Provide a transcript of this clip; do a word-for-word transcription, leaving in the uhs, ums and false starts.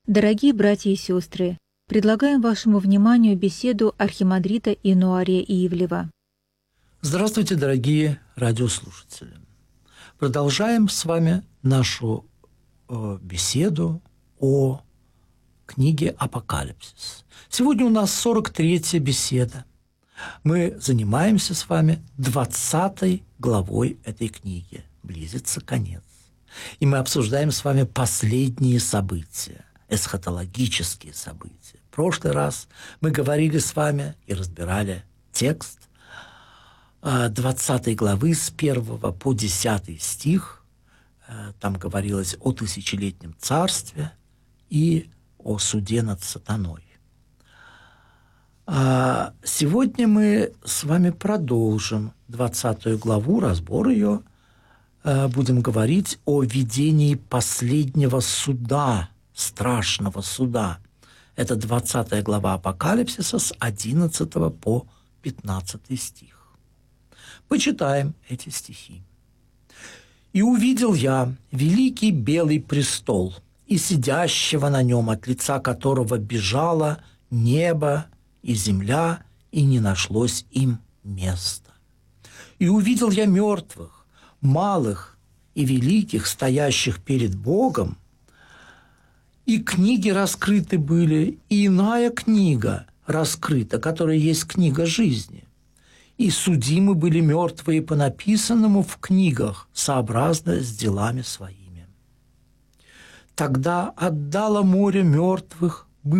Дорогие братья и сестры, предлагаем вашему вниманию беседу архимандрита Инуария Ивлева. Здравствуйте, дорогие радиослушатели. Продолжаем с вами нашу э, беседу о книге «Апокалипсис». Сегодня у нас сорок третья беседа. Мы занимаемся с вами двадцатой главой этой книги. Близится конец. И мы обсуждаем с вами последние события, эсхатологические события. В прошлый раз мы говорили с вами и разбирали текст двадцатой главы с первого по десятый стих. Там говорилось о тысячелетнем царстве и о суде над сатаной. А сегодня мы с вами продолжим двадцатую главу, разбор ее. Будем говорить о видении последнего суда, страшного суда. Это двадцатая глава Апокалипсиса с одиннадцатого по пятнадцатый стих. Почитаем эти стихи. «И увидел я великий белый престол, и сидящего на нем, от лица которого бежало небо и земля, и не нашлось им места. И увидел я мертвых, малых и великих, стоящих перед Богом, и книги раскрыты были, и иная книга раскрыта, которая есть книга жизни. И судимы были мертвые по написанному в книгах, сообразно с делами своими. Тогда отдало море мертвых